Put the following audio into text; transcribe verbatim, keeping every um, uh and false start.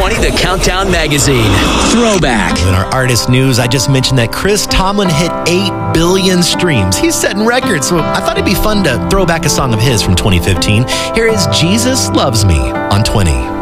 twenty, The Countdown Magazine. Throwback. In our artist news, I just mentioned that Chris Tomlin hit eight billion streams. He's setting records, so I thought it'd be fun to throw back a song of his from twenty fifteen. Here is Jesus Loves Me on twenty.